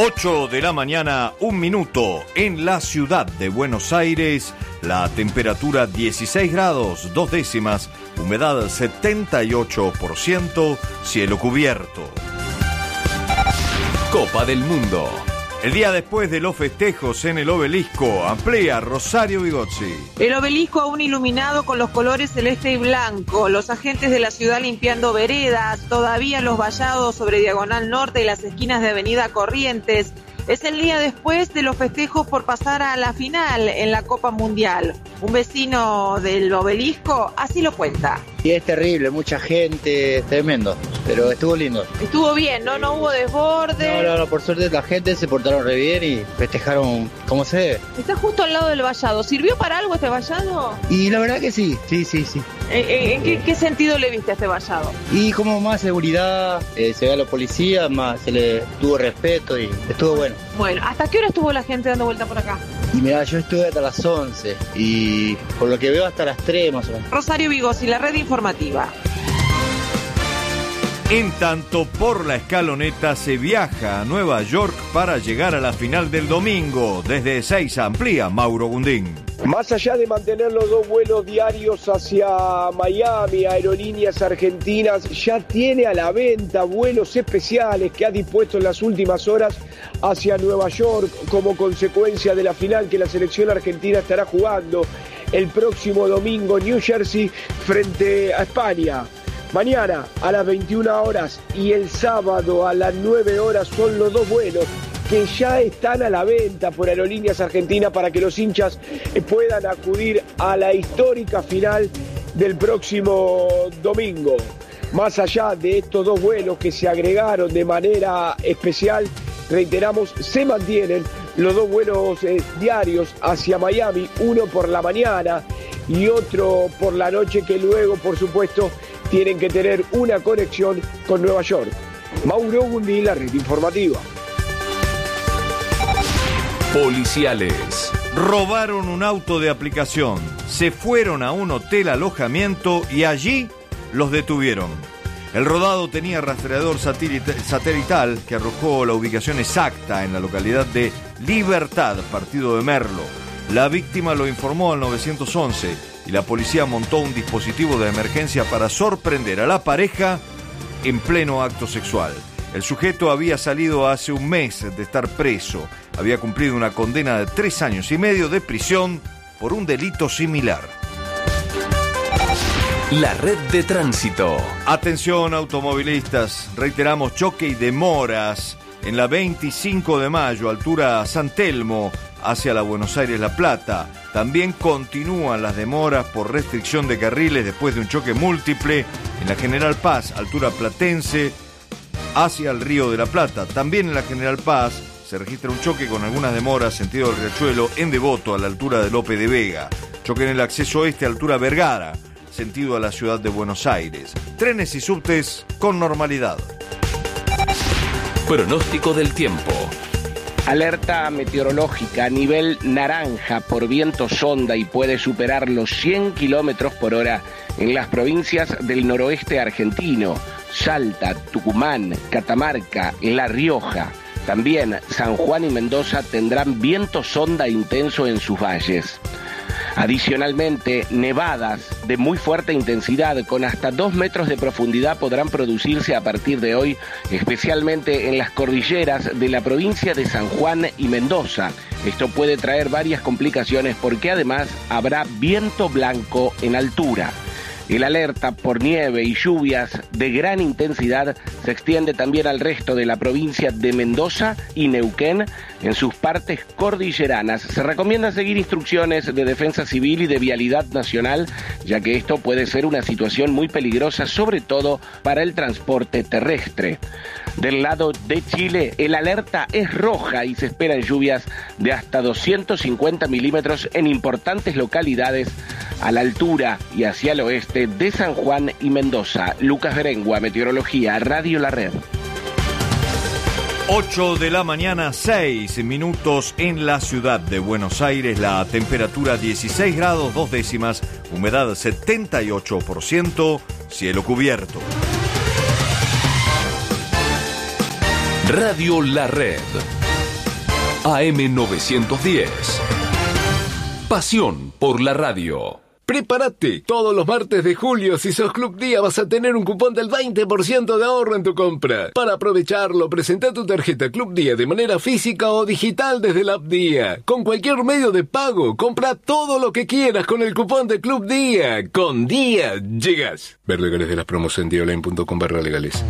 8 de la mañana, 1 minuto, en la ciudad de Buenos Aires, la temperatura 16 grados, 2 décimas, humedad 78%, cielo cubierto. Copa del Mundo. El día después de los festejos en el Obelisco, amplía Rosario Vigozzi. El Obelisco aún iluminado con los colores celeste y blanco, los agentes de la ciudad limpiando veredas, todavía los vallados sobre Diagonal Norte y las esquinas de Avenida Corrientes. Es el día después de los festejos por pasar a la final en la Copa Mundial. Un vecino del Obelisco así lo cuenta. Y es terrible, mucha gente, tremendo, pero estuvo lindo. Estuvo bien, ¿no? No hubo desborde. No, por suerte la gente se portaron re bien y festejaron como se debe. Está justo al lado del vallado. ¿Sirvió para algo este vallado? Y la verdad que sí. ¿En qué sentido le viste a este vallado? Y como más seguridad, se ve a los policías, más se le tuvo respeto y estuvo bueno. Bueno, ¿hasta qué hora estuvo la gente dando vuelta por acá? Y mirá, yo estuve hasta las 11 y por lo que veo hasta las 3 más o menos. Rosario Vigozzi, la red informativa. En tanto, por la escaloneta se viaja a Nueva York para llegar a la final del domingo. Desde Ezeiza amplía Mauro Gundín. Más allá de mantener los 2 vuelos diarios hacia Miami, Aerolíneas Argentinas ya tiene a la venta vuelos especiales que ha dispuesto en las últimas horas hacia Nueva York como consecuencia de la final que la selección argentina estará jugando el próximo domingo en New Jersey frente a España. Mañana a las 21 horas y el sábado a las 9 horas son los 2 vuelos que ya están a la venta por Aerolíneas Argentinas para que los hinchas puedan acudir a la histórica final del próximo domingo. Más allá de estos 2 vuelos que se agregaron de manera especial, reiteramos, se mantienen los 2 vuelos diarios hacia Miami, uno por la mañana y otro por la noche, que luego, por supuesto, tienen que tener una conexión con Nueva York. Mauro Gundín, la red informativa. Policiales. Robaron un auto de aplicación, se fueron a un hotel alojamiento y allí los detuvieron. El rodado tenía rastreador satelital que arrojó la ubicación exacta en la localidad de Libertad, partido de Merlo. La víctima lo informó al 911 y la policía montó un dispositivo de emergencia para sorprender a la pareja en pleno acto sexual. El sujeto había salido hace un mes de estar preso. Había cumplido una condena de 3 años y medio de prisión por un delito similar. La red de tránsito. Atención automovilistas, reiteramos choque y demoras en la 25 de mayo, altura San Telmo, hacia la Buenos Aires-La Plata. También continúan las demoras por restricción de carriles después de un choque múltiple en la General Paz, altura Platense, hacia el Río de la Plata. También en la General Paz se registra un choque con algunas demoras sentido del Riachuelo en Devoto a la altura de Lope de Vega. Choque en el acceso oeste altura Vergara, sentido a la ciudad de Buenos Aires. Trenes y subtes con normalidad. Pronóstico del tiempo. Alerta meteorológica a nivel naranja por viento sonda y puede superar los 100 kilómetros por hora en las provincias del noroeste argentino, Salta, Tucumán, Catamarca, La Rioja. También San Juan y Mendoza tendrán viento sonda intenso en sus valles. Adicionalmente, nevadas de muy fuerte intensidad con hasta 2 metros de profundidad podrán producirse a partir de hoy, especialmente en las cordilleras de la provincia de San Juan y Mendoza. Esto puede traer varias complicaciones porque además habrá viento blanco en altura. El alerta por nieve y lluvias de gran intensidad se extiende también al resto de la provincia de Mendoza y Neuquén en sus partes cordilleranas. Se recomienda seguir instrucciones de Defensa Civil y de Vialidad Nacional, ya que esto puede ser una situación muy peligrosa, sobre todo para el transporte terrestre. Del lado de Chile, el alerta es roja y se esperan lluvias de hasta 250 milímetros en importantes localidades a la altura y hacia el oeste de San Juan y Mendoza. Lucas Berengua, Meteorología, Radio La Red. 8 de la mañana, 6 minutos en la ciudad de Buenos Aires. La temperatura 16 grados 2 décimas, humedad 78%, cielo cubierto. Radio La Red. AM910. Pasión por la radio. Prepárate, todos los martes de julio, si sos Club Día, vas a tener un cupón del 20% de ahorro en tu compra. Para aprovecharlo, presenta tu tarjeta Club Día de manera física o digital desde la app Día. Con cualquier medio de pago, compra todo lo que quieras con el cupón de Club Día. Con Día llegas. Ver legales de las promos en diaonline.com/legales.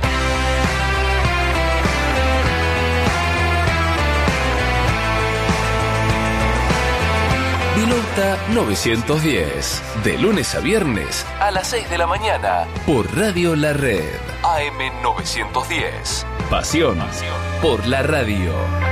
Pilota 910, de lunes a viernes a las 6 de la mañana, por Radio La Red, AM910. Pasión por la radio.